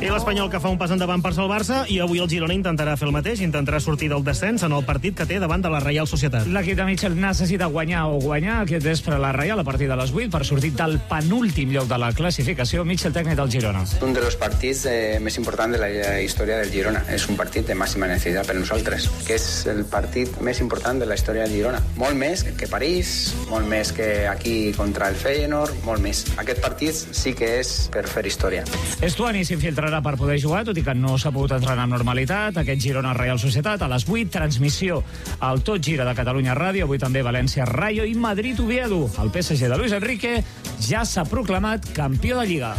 I l'Espanyol que fa un pas endavant per salvar-se, i avui el Girona intentarà fer el mateix, intentarà sortir del descens en el partit que té davant de la Reial Societat. L'equip de Michel necessita guanyar aquest vespre a la Reial a partir de les 8 per sortir del penúltim lloc de la classificació. Michel, tècnic del Girona. Un dels partits més importants de la història del Girona. És un partit de màxima necessitat per nosaltres, que és el partit més important de la història del Girona. Molt més que París, molt més que aquí contra el Feyenoord, molt més. Aquest partit sí que és per fer història. Estuani s'infiltrarà per poder jugar, tot i que no s'ha pogut entrenar amb normalitat. Aquest Girona Reial Societat a les 8, transmissió al Tot Gira de Catalunya Ràdio, avui també València Rayo i Madrid Oviedo. El PSG de Luis Enrique ja s'ha proclamat campió de Lliga.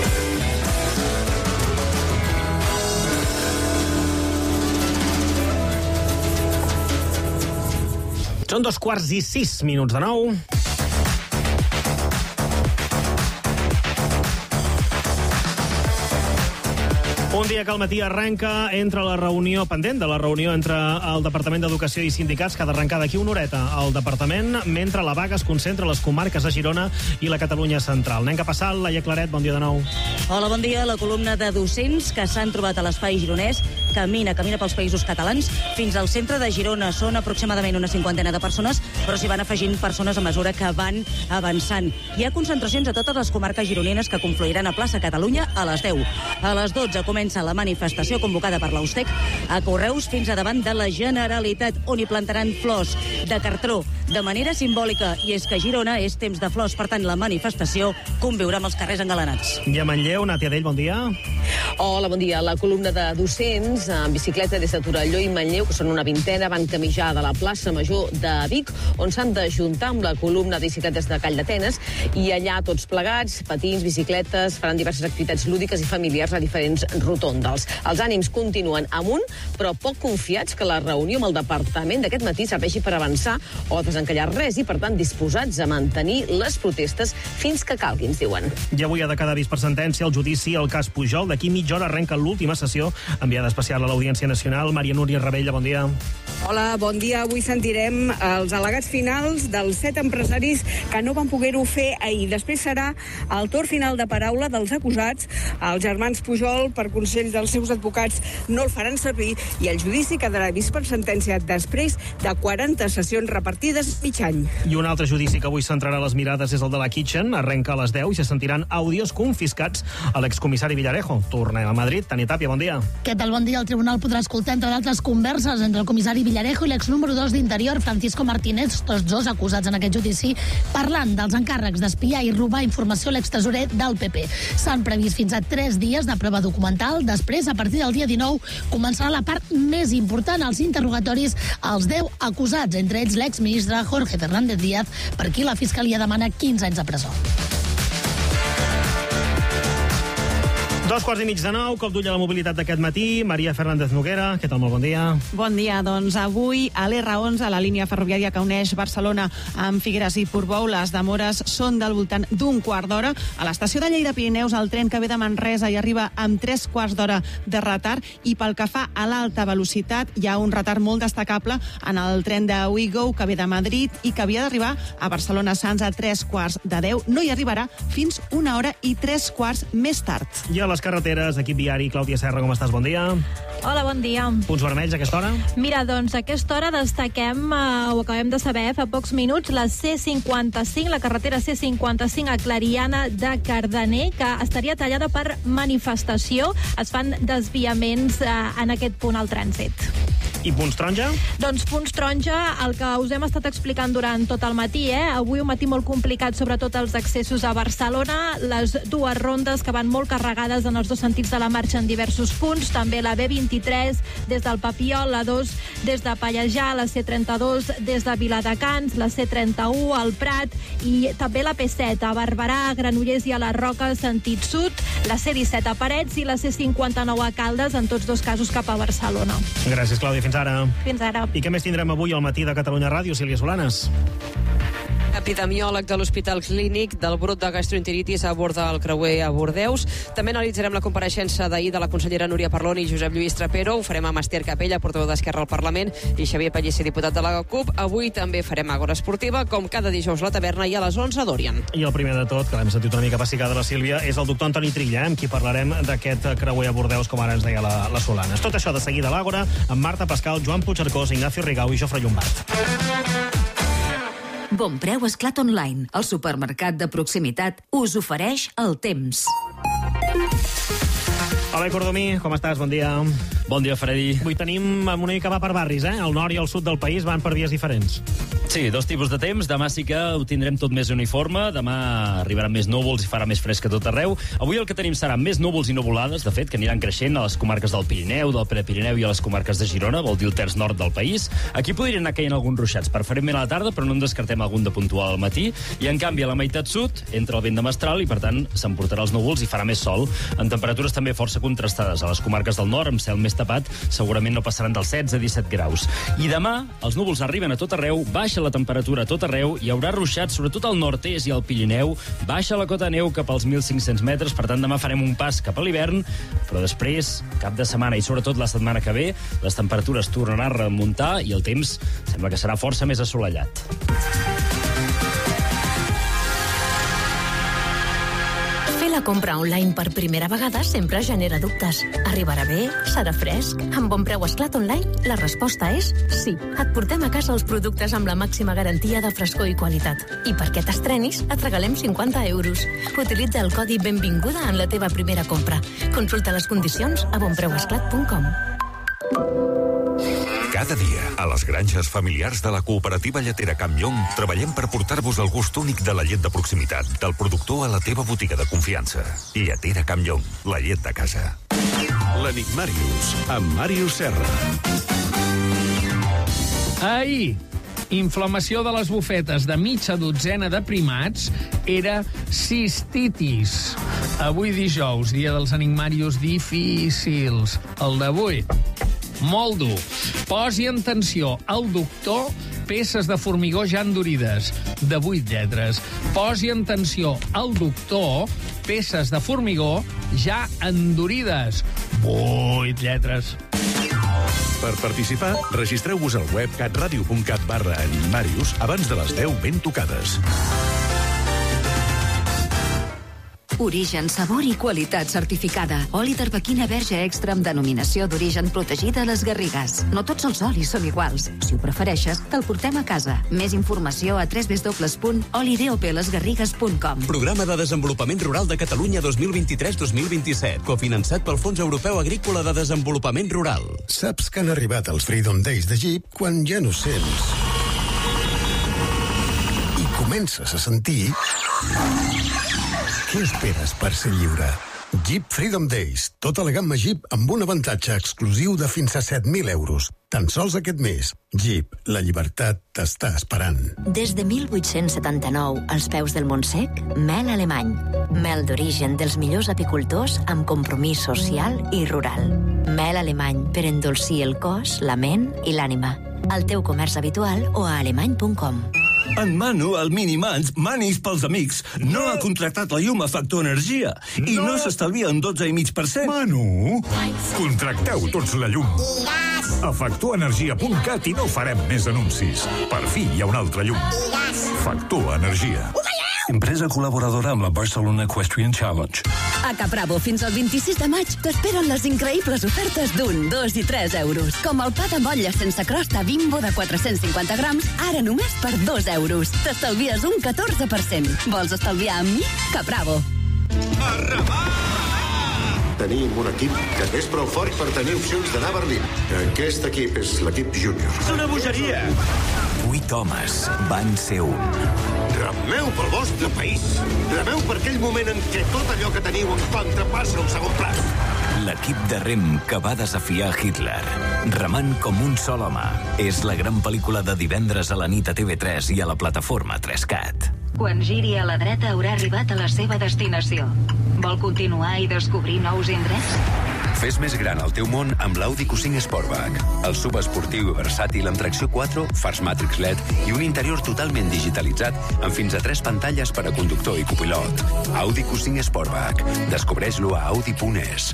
Són 2:06 de 9. Un dia que al matí arrenca entre la reunió pendent de la reunió entre el Departament d'Educació i sindicats, que ha d'arrencar d'aquí una horeta al Departament, mentre la vaga es concentra a les comarques de Girona i la Catalunya central. Anem cap a Salt, Laia Claret, bon dia de nou. Hola, bon dia. La columna de docents que s'han trobat a l'espai gironès camina pels països catalans fins al centre de Girona. Són aproximadament una cinquantena de persones, però s'hi van afegint persones a mesura que van avançant. Hi ha concentracions a totes les comarques gironines que confluiran a plaça Catalunya a les 10. A les 12 comença la manifestació convocada per l'Austec a Correus fins a davant de la Generalitat, on hi plantaran flors de cartró de manera simbòlica. I és que Girona és temps de flors, per tant la manifestació conviurà amb els carrers engalanats. I a Manlleu, Nàtia Dell, bon dia. Hola, bon dia. La columna de docents en bicicleta des de Torelló i Manlleu, que són una vintena, van caminar de la plaça Major de Vic, on s'han d'ajuntar amb la columna de bicicletes de Call d'Atenes, i allà tots plegats, patins, bicicletes, faran diverses activitats lúdiques i familiars a diferents rotondes. Els ànims continuen amunt, però poc confiats que la reunió amb el departament d'aquest matí serveixi per avançar o desencallar res, i per tant disposats a mantenir les protestes fins que calgui, ens diuen. I avui ha de quedar vist per sentència el judici al cas Pujol. D'aquí mitja hora arrenca l'última sessió, enviada especial a l'Audiència Nacional. Maria Núria Rebella, bon dia. Hola, bon dia. Avui sentirem els al·legats finals dels 7 empresaris que no van poder-ho fer ahir. Després serà el torn final de paraula dels acusats. Els germans Pujol, per consell dels seus advocats, no el faran servir, i el judici quedarà vist per sentència després de 40 sessions repartides mig any. I un altre judici que avui centrarà les mirades és el de la Kitchen. Arrenca a les 10 i se sentiran àudios confiscats a l'excomissari Villarejo. Tornem a Madrid. Tania Tàpia, bon dia. Què tal? Bon dia. El tribunal podrà escoltar, entre d'altres, converses entre el comissari Villarejo i l'ex número 2 d'Interior, Francisco Martínez, tots dos acusats en aquest judici, parlant dels encàrrecs d'espiar i robar informació a l'extresorer del PP. S'han previst fins a 3 dies de prova documental. Després, a partir del dia 19, començarà la part més important, els interrogatoris als 10 acusats, entre ells l'exministre Jorge Fernández Díaz, per qui la Fiscalia demana 15 anys de presó. 8:15, cop d'ull a la mobilitat d'aquest matí. Maria Fernández Noguera, què tal? Molt bon dia. Bon dia. Doncs avui a l'R11, a la línia ferroviària que uneix Barcelona amb Figueres i Portbou, les demores són del voltant d'un quart d'hora. A l'estació de Lleida Pirineus, el tren que ve de Manresa hi arriba amb 3 quarts d'hora de retard, i pel que fa a l'alta velocitat hi ha un retard molt destacable en el tren de Ouigo que ve de Madrid i que havia d'arribar a Barcelona-Sants a 3:45. No hi arribarà fins 1 hora i 3 quarts més tard. I a les carreteres, equip viari, Clàudia Serra, com estàs? Bon dia. Hola, bon dia. Punts vermells a aquesta hora? Mira, doncs a aquesta hora destaquem, ho acabem de saber fa pocs minuts, la C55, la carretera C55 a Clariana de Cardener, que estaria tallada per manifestació. Es fan desviaments en aquest punt al trànsit. I punts taronja? Doncs punts taronja, el que us hem estat explicant durant tot el matí, Avui un matí molt complicat, sobretot els accessos a Barcelona, les dues rondes que van molt carregades en els dos sentits de la marxa en diversos punts, també la B23 des del Papiol, la 2 des de Pallejà, la C32 des de Viladecans, la C31 al Prat, i també la P7 a Barberà, a Granollers i a la Roca sentit sud, la C17 a Parets i la C59 a Caldes, en tots dos casos cap a Barcelona. Gràcies, Clàudia. Fins ara. Fins ara. I què més tindrem avui al matí de Catalunya Ràdio, Sílvia Solanes? L'epidemiòleg de l'Hospital Clínic del brot de gastroenteritis aborda el creuer a Bordeus. També analitzarem la compareixença d'ahir de la consellera Núria Parlon i Josep Lluís Trapero. Ho farem amb Esther Capella, portaveu d'Esquerra al Parlament, i Xavier Pellicer, diputat de la CUP. Avui també farem Àgora Esportiva, com cada dijous a la taverna i a les 11 d'Orient. I el primer de tot, que l'hem sentit una mica pessicar de la Sílvia, és el doctor Antoni Trilla, amb qui parlarem d'aquest creuer a Bordeus, com ara ens deia la Solana. Tot això de seguida a l'Àgora, amb Marta Pascal, Joan Puigcercós, Ignacio Rigau i Jofre Llombart. Bon Preu Esclat Online, el supermercat de proximitat, us ofereix el temps. Hola, Cordomí, com estàs? Bon dia. Bon dia, Freddy. Avui tenim una mica va per barris, eh? El nord i el sud del país van per dies diferents. Sí, dos tipus de temps. Demà sí que ho tindrem tot més uniforme. Demà arribaran més núvols i farà més fresc a tot arreu. Avui el que tenim serà més núvols i nuvolades, de fet, que aniran creixent a les comarques del Pirineu, del Prepirineu i a les comarques de Girona, vol dir el terç nord del país. Aquí podrien anar caient alguns ruixats, preferentment a la tarda, però no en descartem algun de puntual al matí. I, en canvi, a la meitat sud entra el vent de mestral i, per tant, s'emportarà els núvols i farà més sol. En temperatures també força contrastades. A les comarques del nord, amb cel més tapat, segurament no passaran dels 16 a 17 graus. I demà, els núvols arriben a tot arreu, baixa la temperatura a tot arreu, hi haurà ruixats, sobretot al nord-est i al Pirineu, baixa la cota de neu cap als 1.500 metres, per tant demà farem un pas cap a l'hivern, però després, cap de setmana i sobretot la setmana que ve, les temperatures tornaran a remuntar i el temps sembla que serà força més assolellat. La compra online per primera vegada sempre genera dubtes. Arribarà bé? Serà fresc? Amb Bon Preu Esclat Online, la resposta és sí. Et portem a casa els productes amb la màxima garantia de frescor i qualitat. I perquè t'estrenis, et regalem 50 euros. Utilitza el codi Benvinguda en la teva primera compra. Consulta les condicions a bonpreuesclat.com. Cada dia, a les granges familiars de la cooperativa lletera Campllong, treballem per portar-vos el gust únic de la llet de proximitat, del productor a la teva botiga de confiança. Lletera Campllong, la llet de casa. L'Enigmàrius, amb Màrius Serra. Ahir, inflamació de les bufetes de mitja dotzena de primats era cistitis. Avui dijous, dia dels enigmàrius difícils. El d'avui, molt dur. Posi en tensió al doctor peces de formigó ja endurides, de 8 lletres. Posi en tensió al doctor peces de formigó ja endurides, 8 lletres. Per participar, registreu-vos al web catradio.cat/enigmàrius abans de les 10 ben tocades. Origen, sabor i qualitat certificada. Oli d'arbequina verge extra amb denominació d'origen protegida a les Garrigues. No tots els olis són iguals. Si ho prefereixes, te'l portem a casa. Més informació a www.olidopelesgarrigues.com. Programa de Desenvolupament Rural de Catalunya 2023-2027, cofinançat pel Fons Europeu Agrícola de Desenvolupament Rural. Saps que han arribat els Freedom Days de Jeep quan ja no sents i comences a sentir... Què esperes per ser lliure? Jeep Freedom Days. Tota la gamma Jeep amb un avantatge exclusiu de fins a 7.000 euros. Tan sols aquest mes. Jeep, la llibertat t'està esperant. Des de 1879, als peus del Montsec, mel alemany. Mel d'origen dels millors apicultors amb compromís social i rural. Mel alemany per endolcir el cos, la ment i l'ànima. Al teu comerç habitual o a alemany.com. En Manu, el Minimans, Manis pels amics, no ha contractat la llum a Factor Energia i no s'estalvia un 12,5%. Manu, contracteu tots la llum. A factorenergia.cat i no farem més anuncis. Per fi hi ha un altre llum. Factor Energia. Empresa col·laboradora amb la Barcelona Equestrian Challenge. A Capravo, fins al 26 de maig, t'esperen les increïbles ofertes d'1, 2 i 3 euros. Com el pa de motlla sense crosta Bimbo de 450 grams, ara només per 2 euros. T'estalvies un 14%. Vols estalviar amb mi? Capravo. Tenim un equip que és prou fort per tenir opcions d'anar a Berlín. Aquest equip és l'equip júnior. És una bogeria! 8 homes van ser un. Remeu pel vostre país. Remeu per aquell moment en què tot allò que teniu en contra passa al segon pla. L'equip de rem que va desafiar Hitler. Remant com un sol home. És la gran pel·lícula de divendres a la nit a TV3 i a la plataforma 3Cat. Quan giri a la dreta haurà arribat a la seva destinació. Vol continuar i descobrir nous indrets? Fes més gran el teu món amb l'Audi Q5 Sportback. El SUV esportiu i versàtil amb tracció 4, fars Matrix LED i un interior totalment digitalitzat amb fins a 3 pantalles per a conductor i copilot. Audi Q5 Sportback. Descobreix-lo a Audi.es.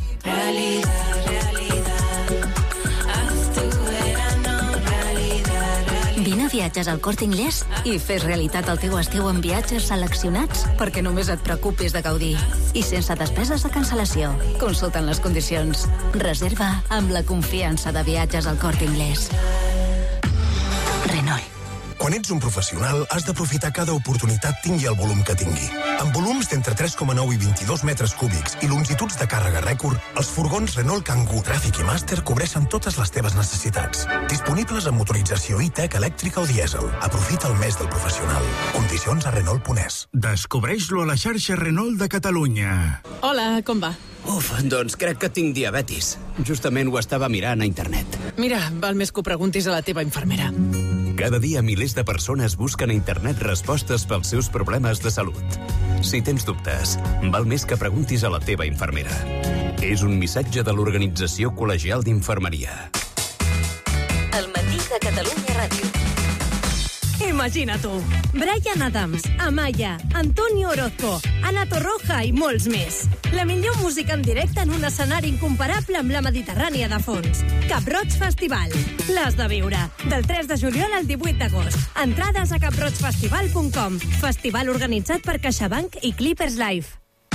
Vine a Viatges al Corte Inglés i fes realitat el teu estiu amb viatges seleccionats perquè només et preocupis de gaudir. I sense despeses de cancel·lació. Consulta'n les condicions. Reserva amb la confiança de Viatges al Corte Inglés. Renault. Quan ets un professional, has d'aprofitar cada oportunitat tingui el volum que tingui. Amb volums d'entre 3,9 i 22 metres cúbics i longituds de càrrega rècord, els furgons Renault Kangoo, Traffic i Master cobreixen totes les teves necessitats. Disponibles amb motorització e-tech, elèctrica o dièsel. Aprofita el mes del professional. Condicions a Renault.es. Descobreix-lo a la xarxa Renault de Catalunya. Hola, com va? Uf, doncs crec que tinc diabetis. Justament ho estava mirant a internet. Mira, val més que ho preguntis a la teva infermera. Cada dia milers de persones busquen a internet respostes pels seus problemes de salut. Si tens dubtes, val més que preguntis a la teva infermera. És un missatge de l'Organització Col·legial d'Infermeria. El matí de Catalunya Ràdio. Imagina tu, Bryan Adams, Amaya, Antonio Orozco, Ana Torroja i molts més. La millor música en directe en un escenari incomparable amb la Mediterrània de fons. Cap-roig Festival. L'has de viure. Del 3 de juliol al 18 d'agost. Entrades a caproigfestival.com. Festival organitzat per CaixaBank i Clippers Live.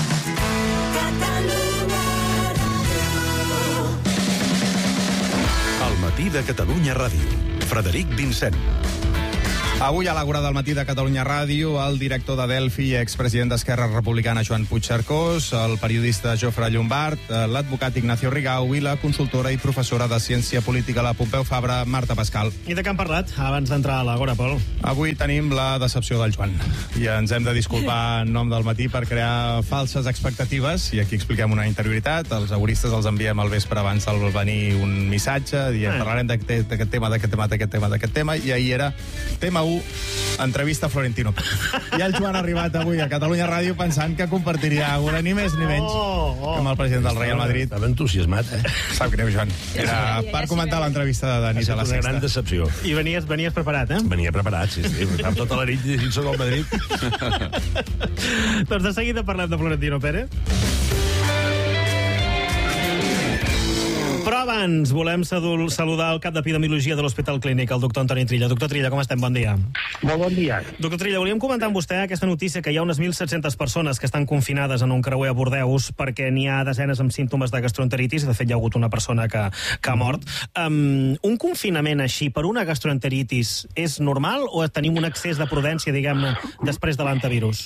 El matí de Catalunya Ràdio. Frederic Vincent. Avui a l'Àgora del matí de Catalunya Ràdio, el director de Delphi i expresident d'Esquerra Republicana Joan Puigcercós, el periodista Jofre Llombart, l'advocat Ignacio Rigau i la consultora i professora de Ciència Política a la Pompeu Fabra, Marta Pascal. I de què han parlat abans d'entrar a l'Àgora, Pol? Avui tenim la decepció del Joan i ens hem de disculpar en nom del matí per crear falses expectatives i aquí expliquem una interioritat. Els agoristes els enviem al vespre abans de venir un missatge dient parlarem d'aquest tema i ahir era tema 1, entrevista a Florentino Pérez. I el Joan ha arribat avui a Catalunya Ràdio pensant que compartiria Àgora ni més ni menys que amb el president del Real Madrid. Estava entusiasmat, Sap greu, Joan. Era per comentar l'entrevista de nit a la Sexta. Una gran decepció. I venies preparat, Venia preparat, sí. Amb tota la nit llegint sobre el Madrid. Doncs de seguida parlem de Florentino Pérez. Però abans volem saludar el cap d'Epidemiologia de l'Hospital Clínic, el doctor Antoni Trilla. Doctor Trilla, com estem? Bon dia. Molt bon dia. Doctor Trilla, volíem comentar amb vostè aquesta notícia que hi ha unes 1.700 persones que estan confinades en un creuer a Bordeus perquè n'hi ha desenes amb símptomes de gastroenteritis. De fet, hi ha hagut una persona que ha mort. Un confinament així per una gastroenteritis és normal o tenim un excés de prudència, diguem-ne, després de l'antivirus?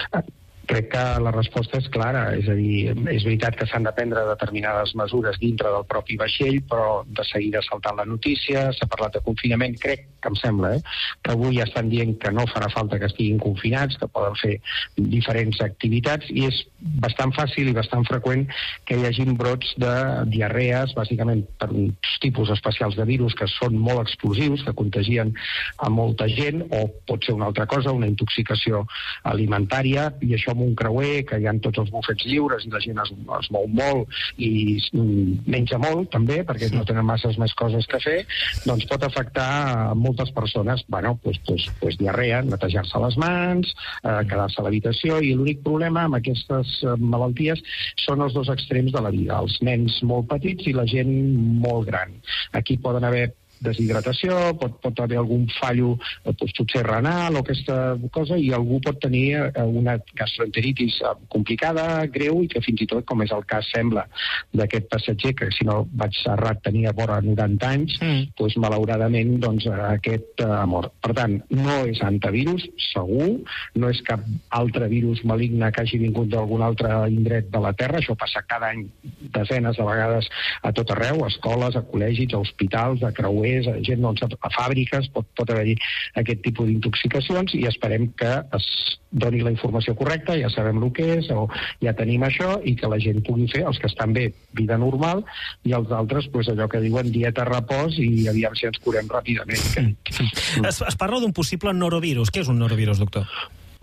Crec que la resposta és clara, és a dir, és veritat que s'han de prendre determinades mesures dintre del propi vaixell, però de seguida saltant la notícia, s'ha parlat de confinament, crec que em sembla, que avui ja estan dient que no farà falta que estiguin confinats, que poden fer diferents activitats, i és bastant fàcil i bastant freqüent que hi hagi brots de diarrees, bàsicament per uns tipus especials de virus que són molt explosius, que contagien a molta gent, o pot ser una altra cosa, una intoxicació alimentària, i això amb un creuer, que hi ha tots els bufets lliures i la gent es mou molt i menja molt, també, perquè no tenen masses més coses que fer, doncs pot afectar a moltes persones. Bueno, doncs diarrea, netejar-se les mans, quedar-se a l'habitació, i l'únic problema amb aquestes malalties són els dos extrems de la vida, els nens molt petits i la gent molt gran. Aquí poden haver deshidratació, pot haver algun fallo potser renal o aquesta cosa, i algú pot tenir una gastroenteritis complicada, greu, i que fins i tot, com és el cas, sembla, d'aquest passatger, que si no vaig errat tenia vora 90 anys, doncs malauradament aquest ha mort. Per tant, no és antivirus, segur, no és cap altre virus maligne que hagi vingut d'algun altre indret de la Terra, això passa cada any desenes de vegades a tot arreu, a escoles, a col·legis, a hospitals, a creuers, a gent, a fàbriques, pot haver-hi aquest tipus d'intoxicacions, i esperem que es doni la informació correcta, ja sabem el que és, o ja tenim això, i que la gent pugui fer, els que estan bé, vida normal, i els altres, allò que diuen dieta, repòs, i aviam si ens curem ràpidament. Es parla d'un possible norovirus. Què és un norovirus, doctor?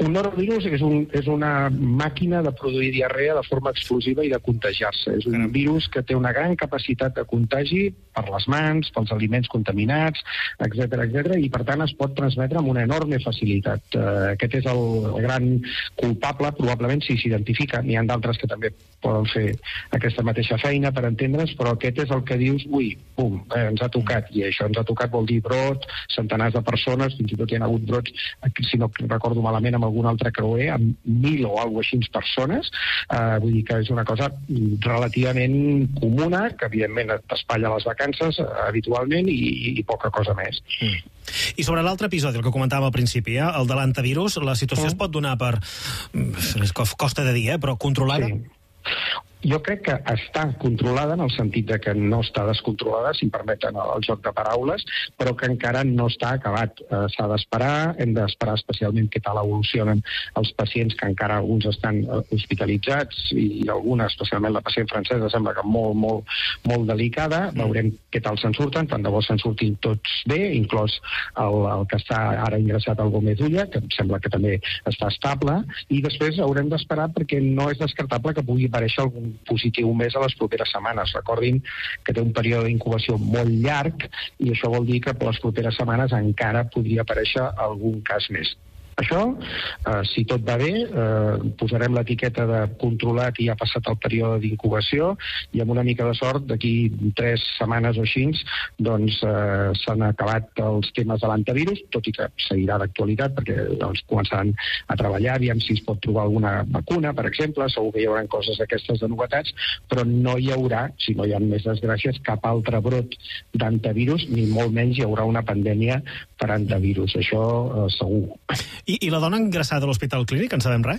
Un norovirus és una màquina de produir diarrea de forma explosiva i de contagiar-se. És un virus que té una gran capacitat de contagi per les mans, pels aliments contaminats, etc, i per tant es pot transmetre amb una enorme facilitat. Aquest és el gran culpable, probablement, si s'identifica. N'hi ha d'altres que també poden fer aquesta mateixa feina per entendre's, però aquest és el que dius, ui, pum, ens ha tocat, i això ens ha tocat vol dir brot, centenars de persones, fins i tot hi ha hagut brots, si no recordo malament, amb algun altre creuer, amb 1.000 o alguna així persones, vull dir que és una cosa relativament comuna, que evidentment t'espatlla les vacances habitualment i poca cosa més. I sobre l'altre episodi, el que comentàvem al principi, el de l'antivirus, la situació es pot donar per... costa de dir, però controlada? Sí. Jo crec que està controlada en el sentit de que no està descontrolada, si em permeten el joc de paraules, però que encara no està acabat. S'ha d'esperar, hem d'esperar especialment què tal evolucionen els pacients, que encara alguns estan hospitalitzats, i alguna, especialment la pacient francesa, sembla que molt delicada. Veurem què tal se'n surten, tant de bo se'n surtin tots bé, inclòs el que està ara ingressat al Gómez Ulla, que em sembla que també està estable, i després haurem d'esperar perquè no és descartable que pugui aparèixer algun positiu més a les properes setmanes. Recordin que té un període d'incubació molt llarg i això vol dir que per les properes setmanes encara podria aparèixer algun cas més. Això, si tot va bé, posarem l'etiqueta de controlat i ha passat el període d'incubació, i amb una mica de sort, d'aquí 3 setmanes o així, doncs s'han acabat els temes de l'antivirus, tot i que seguirà d'actualitat, perquè doncs, començaran a treballar, aviam si es pot trobar alguna vacuna, per exemple, segur que hi haurà coses d'aquestes de novetats, però no hi haurà, si no hi ha més desgràcies, cap altre brot d'antivirus, ni molt menys hi haurà una pandèmia per antivirus, això segur. I la dona ingressada a l'Hospital Clínic, en sabem res?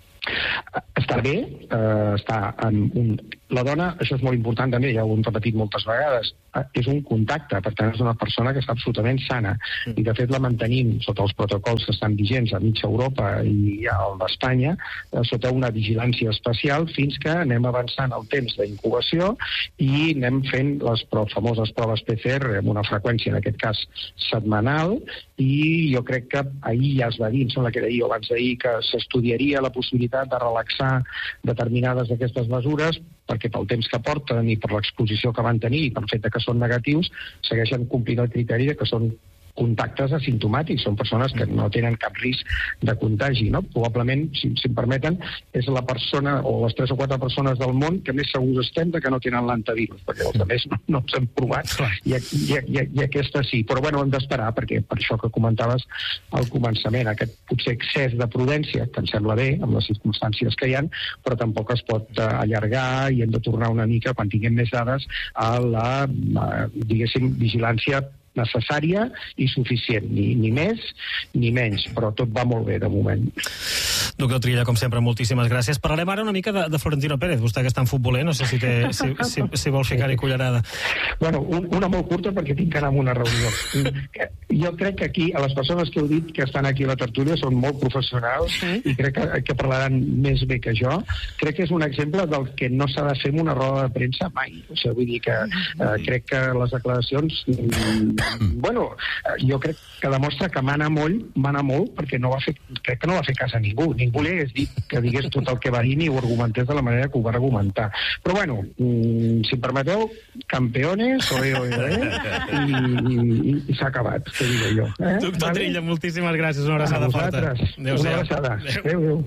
Està bé, està en un... La dona, això és molt important també, ja ho hem repetit moltes vegades, és un contacte, per tant és una persona que està absolutament sana, i de fet la mantenim sota els protocols que estan vigents a mitja Europa i al d'Espanya, sota una vigilància especial fins que anem avançant el temps d'incubació i anem fent les famoses proves PCR amb una freqüència, en aquest cas setmanal, i jo crec que ahir ja es va dir, em sembla que era ahir o abans d'ahir, que s'estudiaria la possibilitat de relaxar determinades d'aquestes mesures, perquè pel temps que porten i per l'exposició que van tenir i pel fet que són negatius, segueixen complint el criteri de que són contactes asimptomàtics, són persones que no tenen cap risc de contagi, no? Probablement, si em permeten, és la persona o les 3 o 4 persones del món que més segurs estem de que no tenen l'antivirus, perquè els altres no ens hem provat i aquesta sí. Però bueno, hem d'esperar, perquè per això que comentaves al començament, aquest potser excés de prudència, que em sembla bé, amb les circumstàncies que hi ha, però tampoc es pot allargar i hem de tornar una mica, quan tinguem més dades, a la, diguéssim, vigilància necessària i suficient, ni més ni menys, però tot va molt bé de moment. Doctor Trilla, com sempre, moltíssimes gràcies. Parlarem ara una mica de Florentino Pérez, vostè que està en futboler, no sé si vol ficar-hi cullerada. Bueno, una molt curta perquè tinc que anar a una reunió. Jo crec que aquí, a les persones que heu dit que estan aquí a la tertúlia, són molt professionals i crec que parlaran més bé que jo. Crec que és un exemple del que no s'ha de fer en una roda de premsa mai. O sigui, vull dir que crec que les declaracions bueno, jo crec que demostra que mana molt perquè crec que no va fer cas a ningú li hagués dit que digués tot el que va dir ni ho argumentés de la manera que ho va argumentar. Però bueno, si em permeteu, campeones, i s'ha acabat, què digo jo. Doctor Trilla, moltíssimes gràcies, una abraçada forta. Una abraçada. Adéu.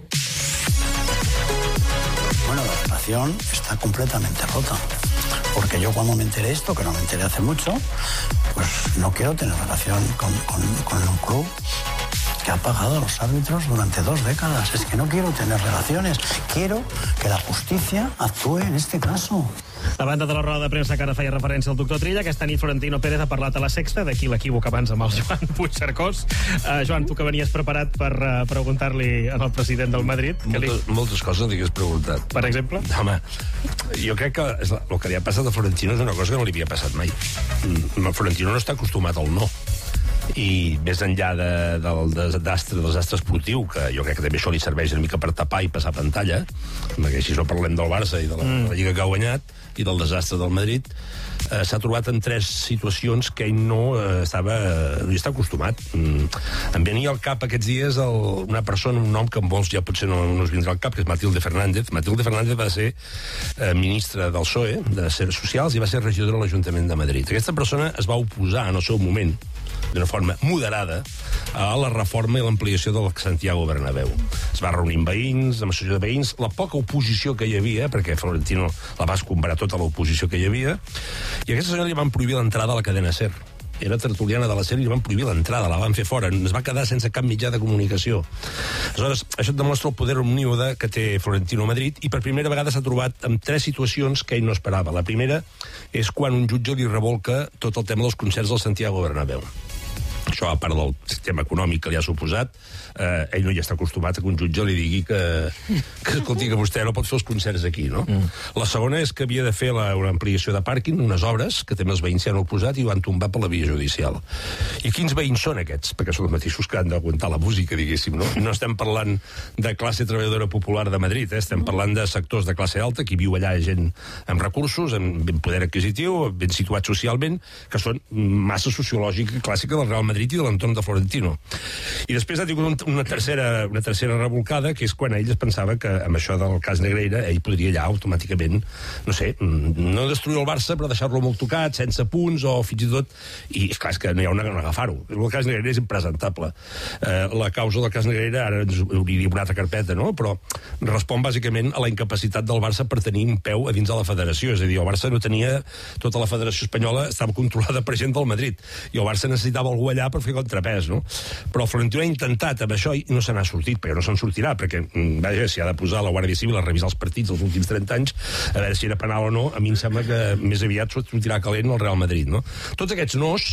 Bueno, la relación está completamente rota. Porque yo cuando me enteré esto, que no me enteré hace mucho, pues no quiero tener relación con un club que ha pagado a los árbitros durante 2 décadas. Es que no quiero tener relaciones. Quiero que la justicia actúe en este caso. A banda de la roda de premsa que ara feia referència al doctor Trilla, aquesta nit Florentino Pérez ha parlat a La Sexta, d'aquí l'equívoc abans amb el Joan Puigcercós. Joan, tu que venies preparat per preguntar-li al president del Madrid... Moltes coses li hagués preguntat. Per exemple? Home, jo crec que el que li ha passat a Florentino és una cosa que no li havia passat mai. Florentino no està acostumat al no. I més enllà del desastre esportiu, que jo crec que també això li serveix una mica per tapar i passar pantalla, perquè així no parlem del Barça i de la Lliga que ha guanyat i del desastre del Madrid, s'ha trobat en 3 situacions que ell no hi està acostumat. Em venia al cap aquests dies una persona, un nom que molts ja potser no us vindrà al cap, que és Matilde Fernández. Matilde Fernández va ser ministra del PSOE, de Serveis Socials, i va ser regidora de l'Ajuntament de Madrid. Aquesta persona es va oposar en el seu moment, d'una forma moderada, a la reforma i l'ampliació del Santiago Bernabéu. Es va reunir amb veïns, amb associació de veïns, la poca oposició que hi havia, perquè Florentino la va escombrar tota l'oposició que hi havia, i a aquesta senyora li van prohibir l'entrada a la cadena SER. Era tertuliana de la SER i li van prohibir l'entrada, la van fer fora, es va quedar sense cap mitjà de comunicació. Aleshores, això et demostra el poder omníode que té Florentino a Madrid, i per primera vegada s'ha trobat amb 3 situacions que ell no esperava. La primera és quan un jutge li revolca tot el tema dels concerts del Santiago Bernabéu. Això, a part del sistema econòmic que li ha suposat, ell no hi està acostumat a que un jutge li digui que escolti, que vostè no pot fer els concerts aquí, no? La segona és que havia de fer una ampliació de pàrquing, unes obres, que també els veïns s'hi han oposat i ho van tombar per la via judicial. I quins veïns són aquests? Perquè són els mateixos que han d'aguantar la música, diguéssim, no? No estem parlant de classe treballadora popular de Madrid, estem parlant de sectors de classe alta, que viu allà gent amb recursos, amb ben poder adquisitiu, ben situats socialment, que són massa sociològica i clàssica del Real Madrid i de l'entorn de Florentino. I després ha tingut una tercera revolcada, que és quan ell es pensava que amb això del cas Negreira ell podria allà automàticament, no sé, no destruir el Barça, però deixar-lo molt tocat, sense punts, o fins i tot... I esclar, és que no hi ha on agafar-ho. El cas Negreira és impresentable. La causa del cas Negreira ara ens hauria una altra carpeta, no? Però respon bàsicament a la incapacitat del Barça per tenir un peu a dins de la federació. És a dir, el Barça no tenia... Tota la federació espanyola estava controlada per gent del Madrid, i el Barça necessitava algú allà per fer contrapès, no? Però Florentino ha intentat amb això i no se n'ha sortit, perquè no se'n sortirà, perquè, vaja, si ha de posar la Guàrdia Civil a revisar els partits dels últims 30 anys, a veure si era penal o no, a mi em sembla que més aviat sortirà calent el Real Madrid, no? Tots aquests nos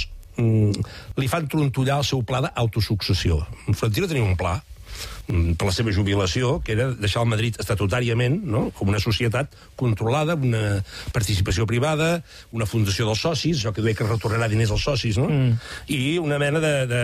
li fan trontollar el seu pla d'autosuccessió. Florentino tenia un pla per la seva jubilació, que era deixar el Madrid estatutàriament, no?, com una societat controlada, una participació privada, una fundació dels socis, això que deia que retornarà diners als socis, no? I una mena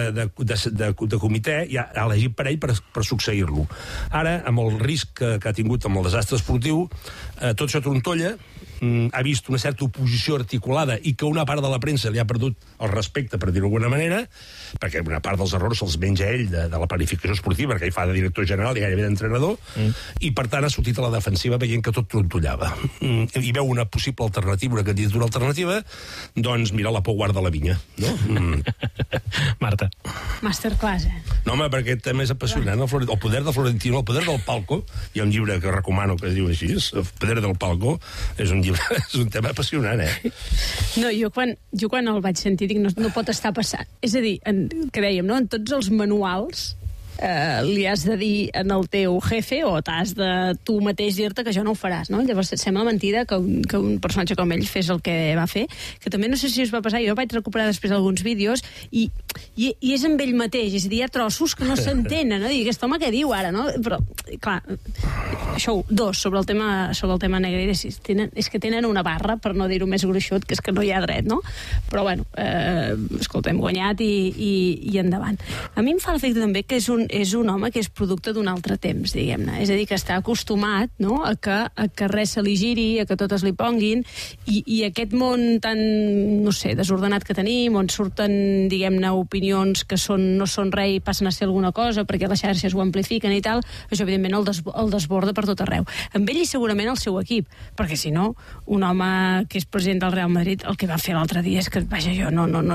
de comitè ja elegit per ell per succeir-lo. Ara, amb el risc que ha tingut amb el desastre esportiu, tot això trontolla, ha vist una certa oposició articulada i que una part de la premsa li ha perdut el respecte, per dir-ho d'alguna manera, perquè una part dels errors se'ls menja ell de la planificació esportiva, perquè ell fa de director general i gairebé d'entrenador, i per tant ha sortit a la defensiva veient que tot trontollava. I veu una possible alternativa, una candidatura alternativa, doncs mira, la por guarda la vinya, no? Marta. Masterclass, No, home, perquè aquest tema és apassionant. El poder de Florentino, el poder del palco, hi ha un llibre que recomano que es diu així, El poder del palco, és un llibre, és un tema apassionant, No, jo quan el vaig sentir dic, no pot estar passant. És a dir, que dèiem, no?, en tots els manuals li has de dir en el teu jefe o t'has de tu mateix dir-te que això no ho faràs, no? Llavors sembla mentida que un personatge com ell fes el que va fer, que també no sé si us va passar, jo vaig recuperar després alguns vídeos i és amb ell mateix, és a dir, hi ha trossos que no s'entenen, no? I aquest home què diu ara, no? Però, clar, això, sobre el tema Negreira, és que tenen una barra, per no dir-ho més gruixut, que és que no hi ha dret, no? Però, bueno, escolta, hem guanyat i endavant. A mi em fa l'efecte també que és un home que és producte d'un altre temps, diguem-ne. És a dir, que està acostumat, no?, a que res se li giri, a que totes li ponguin, i aquest món tan, no sé, desordenat que tenim, on surten, diguem-ne, opinions que no són res i passen a ser alguna cosa perquè les xarxes ho amplifiquen i tal, això evidentment el desborda per tot arreu. Amb ell i segurament el seu equip, perquè si no, un home que és president del Real Madrid, el que va fer l'altre dia és que, vaja, jo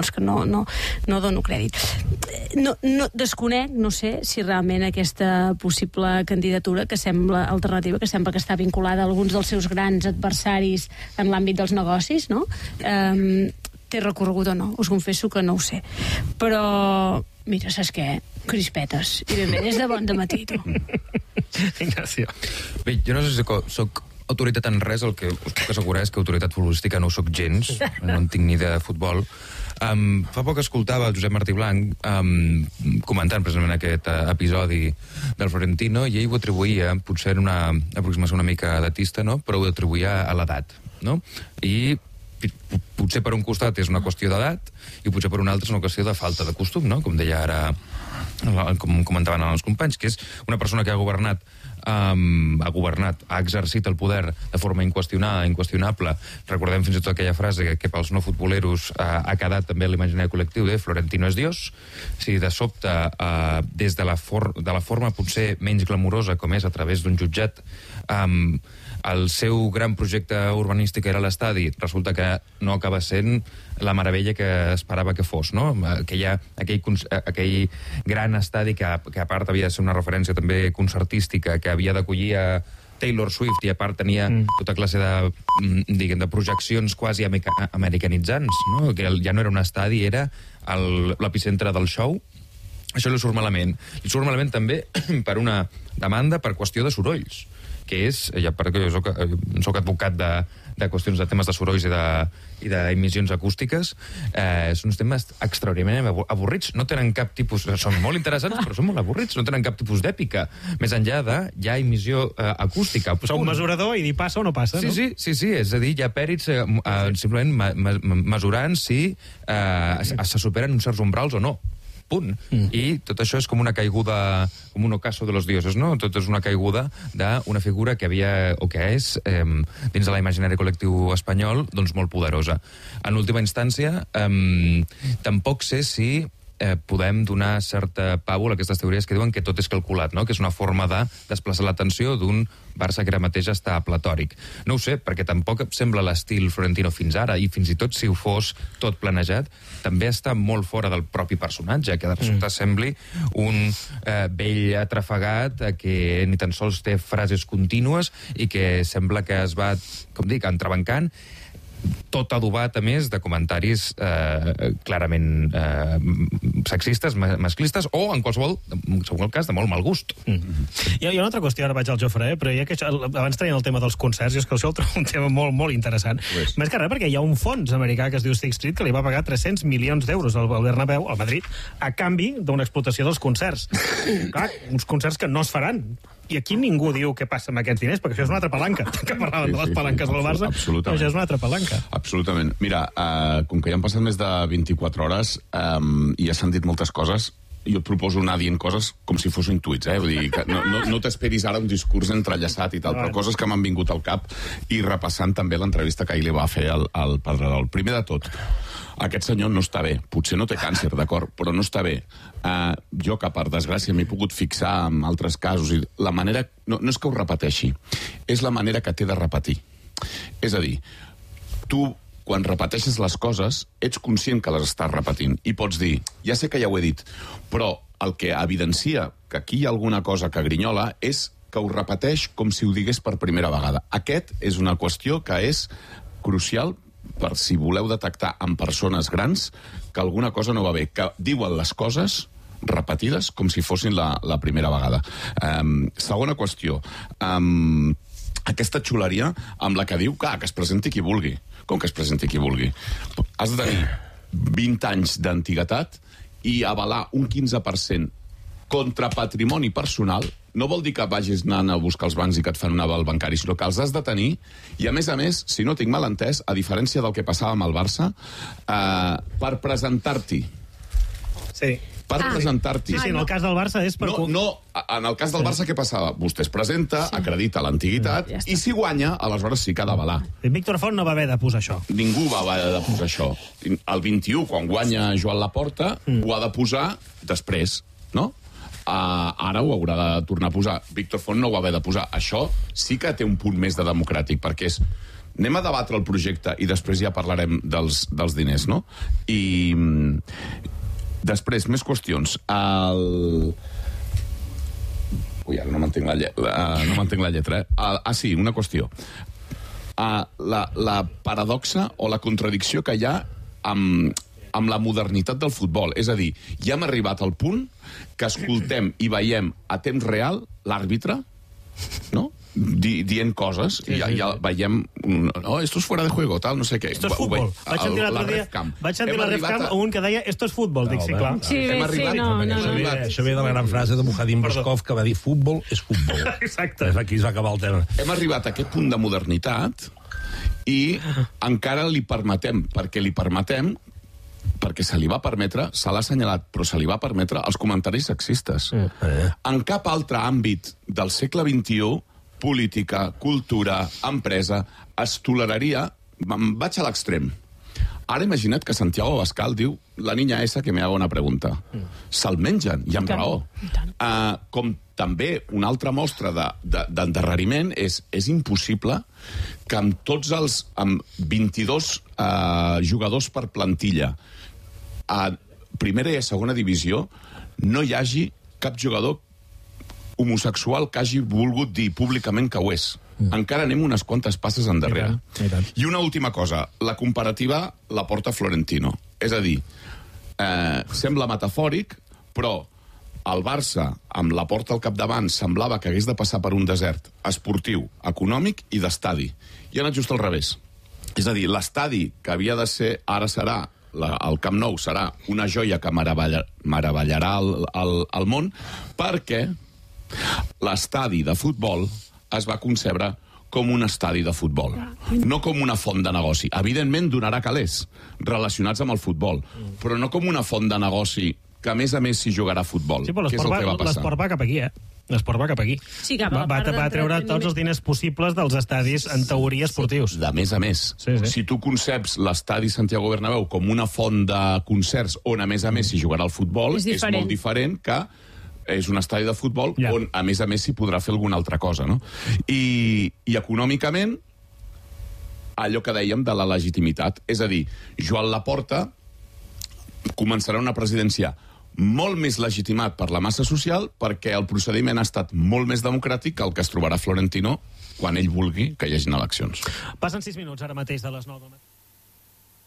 no dono crèdit. No desconec, no sé, si realment aquesta possible candidatura que sembla alternativa, que sembla que està vinculada a alguns dels seus grans adversaris en l'àmbit dels negocis, no?, té recorregut o no. Us confesso que no ho sé. Però, mira, saps què? Crispetes. I ben bé, és de bon dematí, tu. Ignacio. Bé, jo no sé si soc autoritat en res, el que us puc assegurar és que autoritat futbolística no ho soc gens, no en tinc ni idea de futbol. Fa poc escoltava el Josep Martí Blanc comentant precisament aquest episodi del Florentino, i ell ho atribuïa, potser era una aproximació una mica datista, no?, però ho atribuïa a l'edat, no? I potser per un costat és una qüestió d'edat i potser per un altre és una qüestió de falta de costum, no? Com deia ara, com comentaven els companys, que és una persona que ha governat, ha exercit el poder de forma inqüestionable. Recordem fins i tot aquella frase que pels no futboleros ha quedat també a l'imaginari col·lectiu de Florentino és Dios. Si de sobte, des de la forma potser menys glamurosa, com és a través d'un jutjat, el seu gran projecte urbanístic era l'estadi, resulta que no acaba sent la meravella que esperava que fos, no? Aquell gran estadi que a part havia de ser una referència també concertística, que havia d'acollir a Taylor Swift i a part tenia tota classe de projeccions quasi americanitzants, no? Que ja no era un estadi, era l'epicentre del show. Això li surt malament. Li surt malament també per una demanda per qüestió de sorolls, que és, ja perquè jo soc advocat de qüestions de temes de sorolls i d'emissions acústiques, són uns temes extraordinàriament avorrits, no tenen cap tipus... Són molt interessants, però són molt avorrits, no tenen cap tipus d'èpica, més enllà de ja emissió acústica. Sou un mesurador i dir passa o no passa, no? Sí, és a dir, hi ha pèrits simplement mesurant si se superen uns certs umbrals o no. Punt. I tot això és com una caiguda, com un ocaso de los dioses, no? Tot és una caiguda d'una figura que havia, o que és, dins de l'imaginari col·lectiu espanyol, doncs molt poderosa. En última instància, tampoc sé si podem donar certa pàbula a aquestes teories que diuen que tot és calculat, no? Que és una forma de desplaçar l'atenció d'un Barça que ara mateix està platòric. No ho sé, perquè tampoc sembla l'estil Florentino fins ara, i fins i tot si ho fos tot planejat, també està molt fora del propi personatge, que de resulta sembli un vell atrafegat que ni tan sols té frases contínues i que sembla que es va, com dic, entrebancant, tot adobat, a més, de comentaris clarament sexistes, masclistes, o, en qualsevol cas, de molt mal gust. Hi ha una altra qüestió, ara vaig al Jofre, però ja que abans traient el tema dels concerts, és que això és un tema molt, molt interessant. Més que res, perquè hi ha un fons americà que es diu Sixth Street que li va pagar 300 milions d'euros al Bernabéu, al Madrid, a canvi d'una explotació dels concerts. Clar, uns concerts que no es faran. I aquí ningú diu què passa amb aquests diners, perquè això és una altra palanca. Que parlaven de les palanques del Barça, però això és una altra palanca. Absolutament. Mira, com que ja han passat més de 24 hores i ja s'han dit moltes coses, jo et proposo anar dient coses com si fos intuïts, Vull dir, que no t'esperis ara un discurs entrellaçat i tal, però coses que m'han vingut al cap, i repassant també l'entrevista que ahir li va fer al Pedrerol. Primer de tot, aquest senyor no està bé. Potser no té càncer, d'acord, però no està bé. Jo, que per desgràcia m'he pogut fixar en altres casos, i la manera... No és que ho repeteixi, és la manera que té de repetir. És a dir, tu, quan repeteixes les coses, ets conscient que les estàs repetint, i pots dir, ja sé que ja ho he dit, però el que evidencia que aquí hi ha alguna cosa que grinyola és que ho repeteix com si ho digués per primera vegada. Aquest és una qüestió que és crucial per si voleu detectar en persones grans que alguna cosa no va bé, que diuen les coses repetides com si fossin la primera vegada. Segona qüestió, aquesta xuleria amb la que diu que es presenti qui vulgui. Com que es presenti qui vulgui? Has de tenir 20 anys d'antiguitat i avalar un 15% contra patrimoni personal. No vol dir que vagis anant a buscar els bancs i que et fan un aval bancari, sinó que els has de tenir, i a més, si no tinc mal entès, a diferència del que passava amb el Barça, per presentar-t'hi. Sí. Per presentar-t'hi. Sí, en el cas del Barça és per... No, en el cas del Barça què passava? Vostè es presenta, acredita l'antiguitat, i si guanya, aleshores sí que ha d'avalar. Víctor Font no va haver de posar això. Ningú va haver de posar això. El 21, quan guanya Joan Laporta, ho ha de posar després, no? Ara ho haurà de tornar a posar. Víctor Font no ho va haver de posar. Això sí que té un punt més de democràtic, perquè és... Anem a debatre el projecte i després ja parlarem dels diners, no? I després, més qüestions. Ui, ara no m'entenc la lletra, sí, una qüestió. La paradoxa o la contradicció que hi ha amb la modernitat del futbol. És a dir, ja hem arribat al punt que escoltem i veiem a temps real l'àrbitre, no?, dient coses, i ja veiem esto es fuera de juego, tal, no sé què. Esto es futbol. Vaig sentir l'altre dia, la Refcam a un que deia esto es futbol. Dic, sí, clar. Això ve de la gran frase de Mujadim Boskov, que va dir futbol és futbol. Exacte. Aquí es va acabar el tema. Hem arribat a aquest punt de modernitat I encara li permetem, perquè se li va permetre, se l'ha assenyalat, però se li va permetre els comentaris sexistes. En cap altre àmbit del segle XXI, política, cultura, empresa, es toleraria... Vaig a l'extrem. Ara imagina't que Santiago Abascal diu la niña esa que me haga una pregunta. Se'l mengen, i amb raó. Com també una altra mostra d'endarreriment és impossible que amb tots els... amb 22 jugadors per plantilla a primera i a segona divisió no hi hagi cap jugador homosexual que hagi volgut dir públicament que ho és. Encara anem unes quantes passes endarrere. I una última cosa, la comparativa la porta Florentino. És a dir, sembla metafòric, però el Barça, amb la Porta al capdavant, semblava que hagués de passar per un desert esportiu, econòmic i d'estadi. I ha anat just al revés. És a dir, l'estadi que havia de ser, ara serà, el Camp Nou serà una joia que meravellarà el món, perquè l'estadi de futbol es va concebre com un estadi de futbol, no com una font de negoci. Evidentment donarà calés relacionats amb el futbol, però no com una font de negoci que, a més s'hi jugarà a futbol, sí, que és el que va passar. L'esport va cap aquí, L'esport va cap aquí. Sí, cap va treure tots els diners possibles dels estadis, en teoria, esportius. De més a més. Si tu conceps l'estadi Santiago Bernabéu com una font de concerts on, a més s'hi jugarà el futbol, és molt diferent que és un estadi de futbol on, a més s'hi podrà fer alguna altra cosa, no? I econòmicament, allò que dèiem de la legitimitat. És a dir, Joan Laporta començarà una presidència molt més legitimat per la massa social perquè el procediment ha estat molt més democràtic que el que es trobarà Florentino quan ell vulgui que hi hagin eleccions. Passen 6 minuts ara mateix de les 9 del matí.